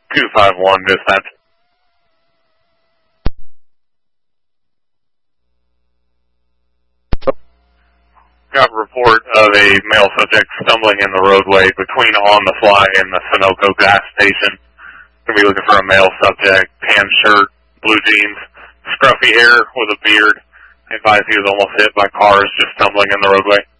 251 dispatch. Got a report of a male subject stumbling in the roadway between On the Fly and the Sunoco gas station. Gonna be looking for a male subject, tan shirt, blue jeans, scruffy hair with a beard. I advise he was almost hit by cars just stumbling in the roadway.